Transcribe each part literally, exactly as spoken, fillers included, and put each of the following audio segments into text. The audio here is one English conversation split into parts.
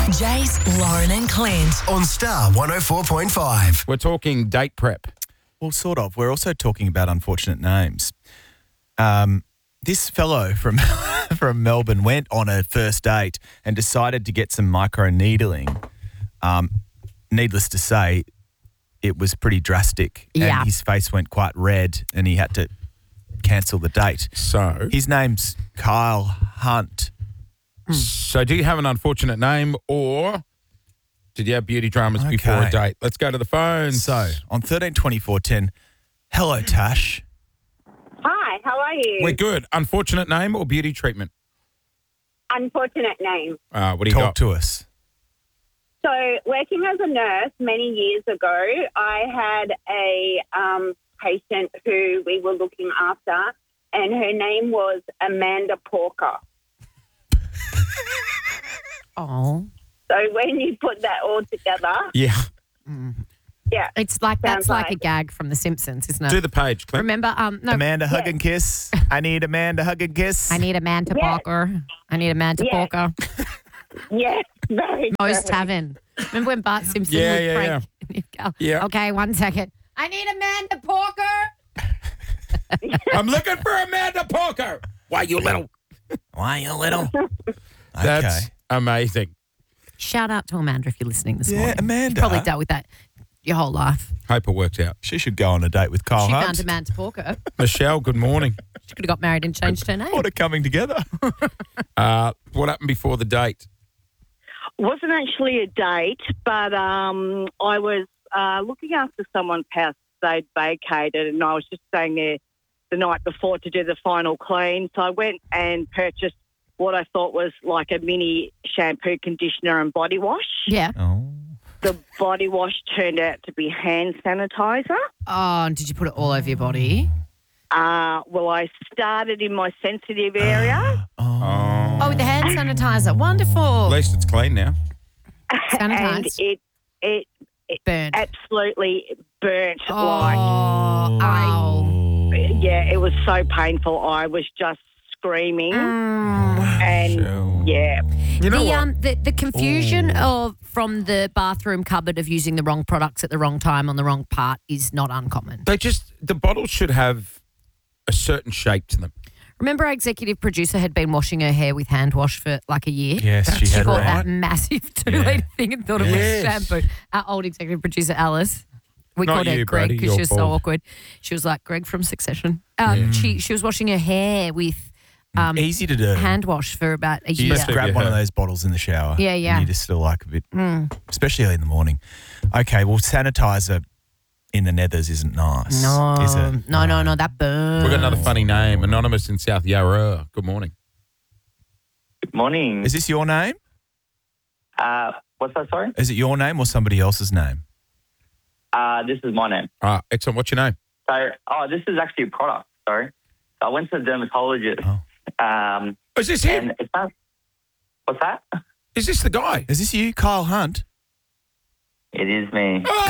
Jace, Lauren and Clint. On Star one oh four point five. We're talking date prep. Well, sort of. We're also talking about unfortunate names. Um, this fellow from from Melbourne went on a first date and decided to get some micro needling. Um, needless to say, it was pretty drastic. Yeah. And his face went quite red and he had to cancel the date. So, His name's Kyle Hunt. so do you have an unfortunate name or did you have beauty dramas before a Okay. date? Let's go to the phones. So, on thirteen twenty-four ten, hello, Tash. Hi, how are you? We're good. Unfortunate name or beauty treatment? Unfortunate name. Uh, what do you Talk got? to us. So, working as a nurse many years ago, I had a um, patient who we were looking after, and her name was Amanda Porker. Oh. So, when you put that all together, Yeah. yeah. It's like, that's Sounds like, a like- gag from The Simpsons, isn't it? Do the page, Clint. Remember, um, no, Amanda, hug and kiss. I need Amanda, hug and kiss. I need a Manta Yes. Parker. I need a Manta Yes. Parker. Yes, very Moe's good. Tavern. Remember when Bart Simpson Yeah, would yeah, prank? He'd go, Yeah. Okay, one second. I need Amanda Parker. I'm looking for Amanda Parker. Why, you little... Why you little? That's Okay. amazing. Shout out to Amanda if you're listening this Yeah, morning. Amanda. You've probably dealt with that your whole life. Hope it works out. She should go on a date with Kyle she Hunt. found Amanda Parker. Michelle, good morning. She could have got married and changed her name. What are coming together? Uh, what happened before the date? Wasn't actually a date, but um, I was uh, looking after someone's house. They'd vacated, and I was just staying there the night before to do the final clean. So I went and purchased what I thought was like a mini shampoo, conditioner, and body wash. Yeah. Oh. The body wash turned out to be hand sanitizer. Oh, and did you put it all over your body? Uh, well, I started in my sensitive area. Oh. Oh, with the hand sanitizer. Wonderful. At least it's clean now. And Sanitised. it it Burnt. absolutely burnt Oh, like ow. yeah, it was so painful. I was just screaming, and Michelle. yeah, You know the, what? um, the the confusion of from the bathroom cupboard of using the wrong products at the wrong time on the wrong part is not uncommon. They just, the bottles should have a certain shape to them. Remember our executive producer had been washing her hair with hand wash for like a year? Yes, she She had bought right. that massive two-litre Yeah. thing and thought it Yes. was shampoo. Our old executive producer, Alice, we Not called her you, Greg Brady, because your she was so fault. awkward. She was like Greg from Succession. Um, She she was washing her hair with um, Easy to do. hand wash for about a You year. just Yeah. grab one of Yeah. those bottles in the shower. Yeah, yeah. And you just still like a bit, Mm. especially early in the morning. Okay, well, sanitizer in the nethers isn't nice. No, Is it? no, no, no, that burns. We've got another funny name, Anonymous in South Yarra. Good morning. Good morning. Is this your name? Uh, what's that, sorry? Is it your name or somebody else's name? Uh, this is my name. Ah, excellent. What's your name? So, oh, this is actually a product, sorry. So I went to the dermatologist. Oh. Um, Is this him? and it's not, what's that? Is this the guy? Is this you, Kyle Hunt? It is me. Oh,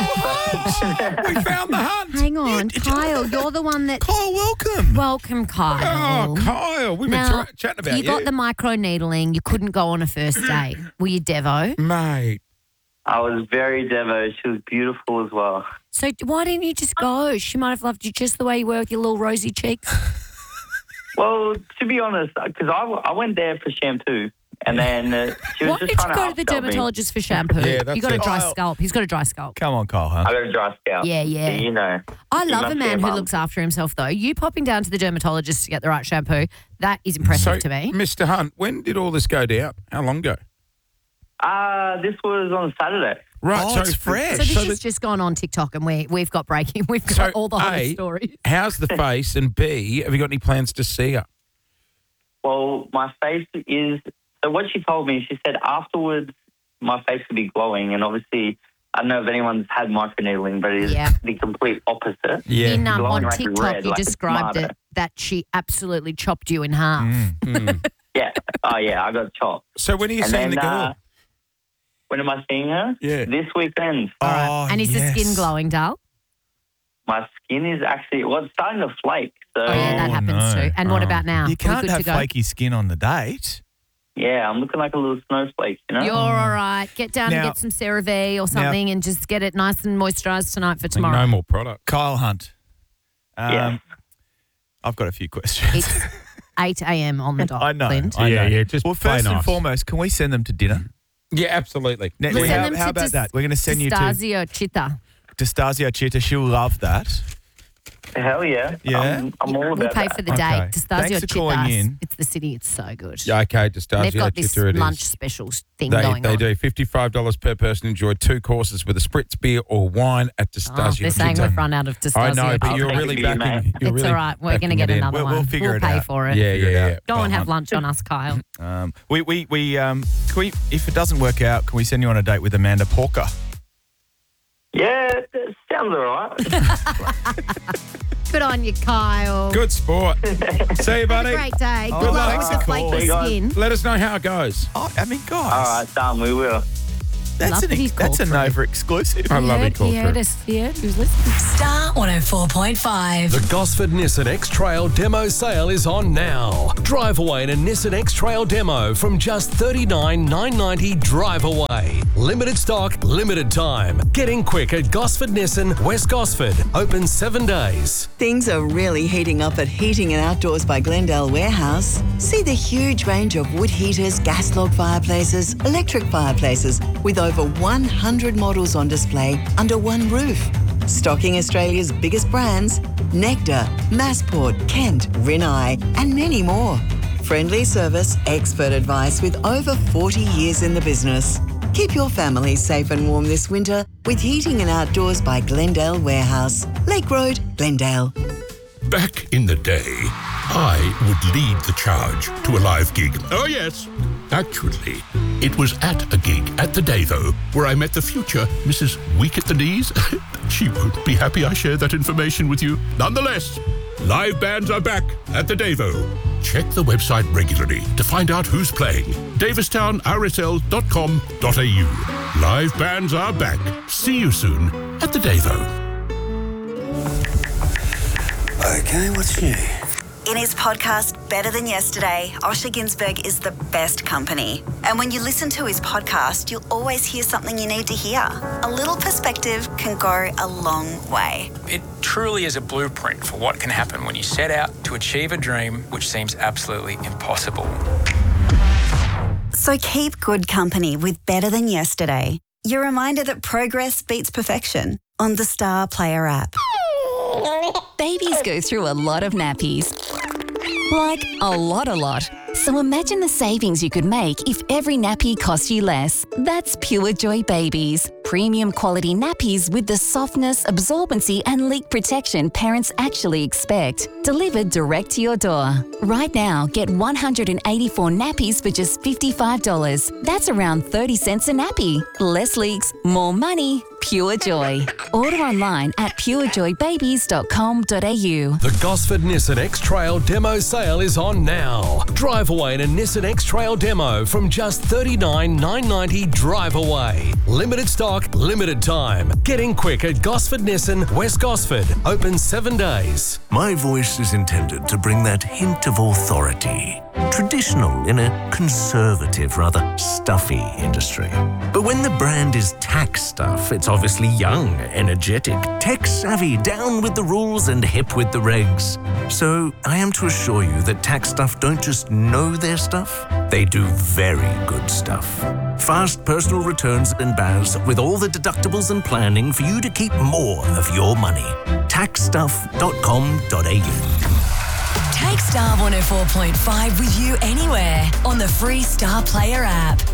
Hunt! We found the hunt. Hang on, Kyle, you're the one that. Kyle, welcome. Welcome, Kyle. Oh, Kyle. We've been Now, tra- chatting about you you. got the micro needling. You couldn't go on a first date. Were you Devo? Mate. I was very devo. She was beautiful as well. So why didn't you just go? She might have loved you just the way you were with your little rosy cheeks. Well, to be honest, because I, w- I went there for shampoo, and then uh, she was Why just did trying you to go to the upsell me. dermatologist for shampoo? Yeah, that's you got a it. dry Kyle. scalp. He's got a dry scalp. Come on, Kyle Hunt. I got a dry scalp. Yeah, yeah. You know. I You love must a be man a who mum. looks after himself, though. You popping down to the dermatologist to get the right shampoo, that is impressive So, to me. Mister Hunt, when did all this go down? How long ago? Uh, this was on Saturday. Right, Oh, so it's fresh. So this so has the- just gone on TikTok, and we we've got breaking. We've got So, all the whole A, stories. how's the face? And B, have you got any plans to see her? Well, my face is, so what she told me, she said afterwards my face would be glowing, and obviously I don't know if anyone's had microneedling, but it is Yeah. the complete opposite. Yeah. In, um, Glowing on like TikTok, red, you like a described tomato. it that she absolutely chopped you in half. Mm. Yeah. Oh, yeah, I got chopped. So when are you And seeing then, the girl? uh, when am I seeing her? Yeah. This weekend. Oh, All right. And is yes. the skin glowing, Dal? My skin is actually, well, it's starting to flake. So Oh, yeah, that Oh, happens no. too. And what Oh. about now? Are You we can't good have to go? flaky skin on the date. Yeah, I'm looking like a little snowflake, you know? You're all right. Get down Now- and get some CeraVe or something and just get it nice and moisturised tonight for I think tomorrow. no more product. Kyle Hunt. Um, Yeah. I've got a few questions. It's eight a.m. on the dot, I know. Clint. I Yeah, know. yeah, just well, play first and nice. foremost, can we send them to dinner? Yeah, absolutely. Now, Let's how send them how to about Dis- that? We're going to send you to Distasio Chita. Distasio Chita. She'll love that. Hell yeah. Yeah? I'm, I'm all We'll about pay that. for the Okay. date. Distasio Thanks for Chita. calling in. It's the city. It's so good. Yeah, okay, just They've got this it lunch is. specials thing They, going they on. do fifty-five dollars per person. Enjoy two courses with a spritz beer or wine at Oh, Distasio they're saying Chita. we've run out of Distasio I know, but Chita. you're I'll really take it, backing. mate. You're It's really all right. We're going to backing get it in. another We'll- one. we'll figure it pay out. for it. Yeah, Figure it yeah, out. yeah. Go Kyle and have Hunt. lunch on us, Kyle. Um, we, we, we, um, can we, if it doesn't work out, can we send you on a date with Amanda Porker? Yeah, that sounds all right. Good on you, Kyle. Good sport. See you, Have a buddy. great day. Oh, Good luck thanks with the for calling. flaky Guys. skin. Let us know how it goes. Oh, I mean, guys. all right, done. We will. That's Love an that he's that's called a through. Nova exclusive. I love He it. Call heard, he heard through. us. He heard. He was listening. Star one oh four point five. The Gosford Nissan X-Trail demo sale is on now. Drive away in a Nissan X-Trail demo from just thirty-nine thousand nine hundred ninety dollars drive away. Limited stock, limited time. Get in quick at Gosford Nissan, West Gosford. Open seven days. Things are really heating up at Heating and Outdoors by Glendale Warehouse. See the huge range of wood heaters, gas log fireplaces, electric fireplaces, with over one hundred models on display under one roof. Stocking Australia's biggest brands, Nectar, Massport, Kent, Rinnai, and many more. Friendly service, expert advice with over forty years in the business. Keep your family safe and warm this winter with Heating and Outdoors by Glendale Warehouse. Lake Road, Glendale. Back in the day, I would lead the charge to a live gig. Oh, yes. Actually, it was at a gig at the Davo where I met the future Missus Weak at the Knees. She won't be happy I share that information with you. Nonetheless, live bands are back at the Davo. Check the website regularly to find out who's playing. davistown r s l dot com dot a u. Live bands are back. See you soon at the Davo. Okay, what's new? In his podcast, Better Than Yesterday, Osher Ginsberg is the best company. And when you listen to his podcast, you'll always hear something you need to hear. A little perspective can go a long way. It truly is a blueprint for what can happen when you set out to achieve a dream which seems absolutely impossible. So keep good company with Better Than Yesterday. Your reminder that progress beats perfection on the Star Player app. Babies go through a lot of nappies. Like, a lot, a lot. So imagine the savings you could make if every nappy cost you less. That's Pure Joy Babies. Premium quality nappies with the softness, absorbency and leak protection parents actually expect. Delivered direct to your door. Right now, get one hundred eighty-four nappies for just fifty-five dollars. That's around thirty cents a nappy. Less leaks, more money. Pure Joy. Order online at pure joy babies dot com dot a u. The Gosford Nissan X-Trail demo sale is on now. Drive away in a Nissan X-Trail demo from just thirty-nine thousand nine hundred ninety dollars drive away. Limited stock, limited time. Get in quick at Gosford Nissan, West Gosford. Open seven days. My voice is intended to bring that hint of authority. Traditional in a conservative, rather stuffy industry. But when the brand is tax stuff, it's obviously young, energetic, tech-savvy, down with the rules and hip with the regs. So I am to assure you that tax stuff don't just know their stuff, they do very good stuff. Fast personal returns and B A S with all the deductibles and planning for you to keep more of your money. tax stuff dot com dot a u. Take Star one oh four point five with you anywhere on the free Star Player app.